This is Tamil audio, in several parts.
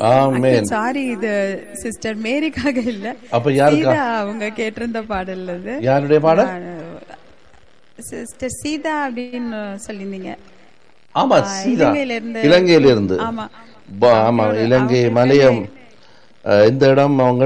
ஆமென். சாரி, இது சிஸ்டர் மேரிக்காக இல்ல, அப்ப யாருக்கா? சீதா அவங்க கேட்டிருந்த பாடல் அது. யாருடைய பாடல்? சிஸ்டர் சீதா அப்படின்னு சொல்லியிருந்தீங்க. ஆமா, சீதா இலங்கையிலிருந்து. ஆமா ஆமா, இலங்கை மலையம் இந்த இடம் அவங்க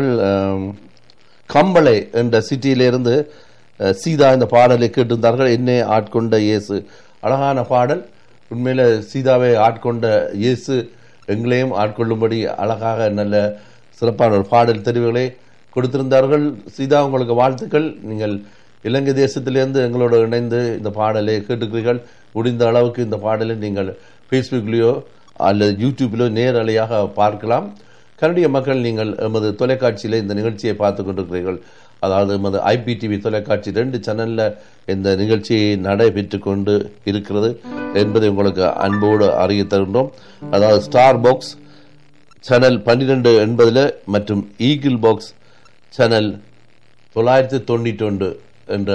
கம்பளை என்ற சிட்டியிலிருந்து சீதா இந்த பாடலை கேட்டிருந்தார்கள். என்னை ஆட்கொண்ட இயேசு. அழகான பாடல். உண்மையில சீதாவை ஆட்கொண்ட இயேசு எங்களையும் ஆட்கொள்ளும்படி அழகாக நல்ல சிறப்பான ஒரு பாடல் தெரிவுகளை கொடுத்திருந்தார்கள். சீதா, உங்களுக்கு வாழ்த்துக்கள். நீங்கள் இலங்கை தேசத்திலிருந்து எங்களோடு இணைந்து இந்த பாடலை கேட்டுக்கிறீர்கள். முடிந்த அளவுக்கு இந்த பாடலை நீங்கள் ஃபேஸ்புக்லேயோ அல்லது யூடியூப்லோ நேரலையாக பார்க்கலாம். கனடிய மக்கள், நீங்கள் எமது தொலைக்காட்சியில் இந்த நிகழ்ச்சியை பார்த்து கொண்டிருக்கிறீர்கள். அதாவது எமது IPTV தொலைக்காட்சி 2 சேனலில் இந்த நிகழ்ச்சி நடைபெற்று கொண்டு இருக்கிறது என்பதை உங்களுக்கு அன்போடு அறிய தருகின்றோம். அதாவது ஸ்டார் பாக்ஸ் சேனல் 1280 மற்றும் ஈகிள் பாக்ஸ் சேனல் 991 என்ற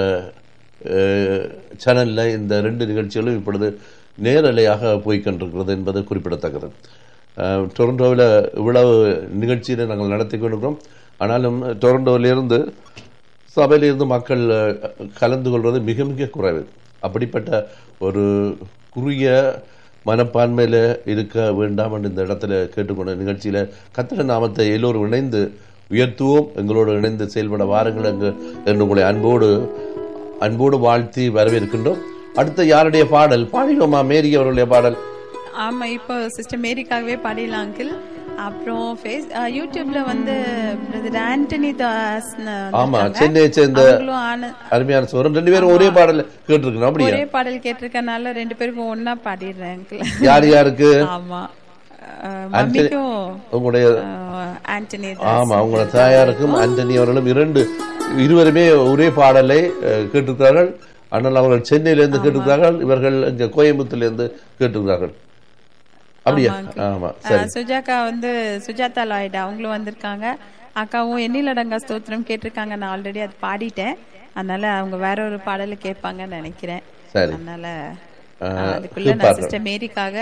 சேனலில் இந்த 2 நிகழ்ச்சிகளும் இப்பொழுது நேரலையாக போய்கொண்டிருக்கிறது என்பது குறிப்பிடத்தக்கது. டொரண்டோவில் இவ்வளவு நிகழ்ச்சியை நாங்கள் நடத்தி கொண்டிருக்கிறோம். ஆனாலும் டொரண்டோவிலிருந்து சபையிலிருந்து மக்கள் கலந்து கொள்வது மிக மிக குறைவு. அப்படிப்பட்ட ஒரு குறுகிய மனப்பான்மையில் இருக்க வேண்டாம் என்று இந்த இடத்துல கேட்டுக்கொண்ட நிகழ்ச்சியில் கர்த்தருடைய நாமத்தை எல்லோரும் இணைந்து உயர்த்துவோம். எங்களோடு இணைந்து செயல்பட வாருங்கள் என்று உங்களை அன்போடு வாழ்த்தி வரவேற்கின்றோம். அடுத்த யாருடைய பாடல் பாடினோமா? மேரி அவர்களுடைய பாடல். ஆமா, இப்போ சிஸ்டர் மேரிக்காகவே பாடிடலாம் அங்கிள். அப்புறம் யூடியூப்ல வந்து பிரதர் ஆண்டனி தாஸ், ஆமா, சென்னையை சேர்ந்த அருமையான சோரன், 2 பேரும் ஒரே பாடல் கேட்டிருக்கணும். அப்படியே ஒரே பாடல் கேட்டிருக்கனால 2 பேருக்கும் ஒன்னா பாடிடுறேன் அங்கிள். யார் யாருக்கு? ஆமா, மம்மிக்கும் உங்களுடைய ஆண்டனி. ஆமா, உங்களோட தாயாருக்கும் ஆண்டனி அவர்களும் இருவருமே ஒரே பாடலை கேட்டிருக்கிறார்கள். ஆனால் அவர்கள் சென்னையிலிருந்து கேட்டிருக்கிறார்கள், இவர்கள் இங்க கோயம்புத்தூர்ல கேட்டிருக்கிறார்கள். அப்படியா? ஆமா, சரி. சுஜாதா வந்து சுஜாதா லாய்டா அவங்களும் வந்திருக்காங்க. அக்காவும் எண்ணிலடங்கா ஸ்தோத்திரம் கேட்டிருக்காங்க. நான் ஆல்ரெடி அது பாடிட்டேன். அதனால அவங்க வேற ஒரு பாடல கேட்பாங்கன்னு நினைக்கிறேன். சரி, அதனால அதுக்குள்ள நான் சிஸ்டர் மேரிக்காக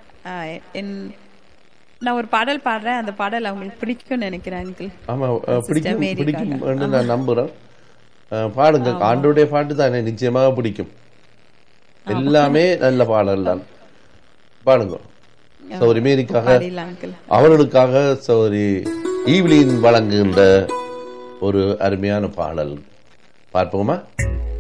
நான் ஒரு பாடல் பாடுறேன். அந்த பாடல் அவங்களுக்கு பிடிக்கும்னு நினைக்கிறேன் அங்கிள். ஆமா, பிடிக்கும் நான் நம்புறேன். பாடுங்க. ஆண்டோடைய பாட்டு தான் நிச்சயமாக பிடிக்கும். எல்லாமே நல்ல பாடல் தான். பாடுங்க. சௌரி மேரிக்காக, அவர்களுக்காக சௌரி ஈவ்லின் வழங்குகின்ற ஒரு அருமையான பாடல் பார்ப்போமா?